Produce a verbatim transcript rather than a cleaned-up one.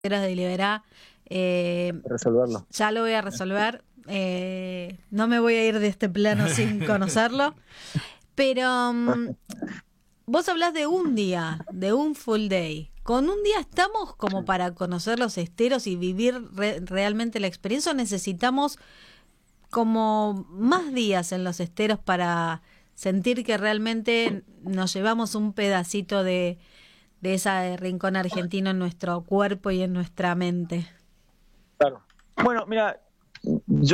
de Liberá, eh, resolverlo. ya lo voy a resolver. Eh, no me voy a ir de este plano sin conocerlo. Pero um, vos hablás de un día, de un full day. ¿Con un día estamos como para conocer los esteros y vivir re- realmente la experiencia, o necesitamos como más días en los esteros para sentir que realmente nos llevamos un pedacito de, de ese rincón argentino en nuestro cuerpo y en nuestra mente? Claro. Bueno, mira,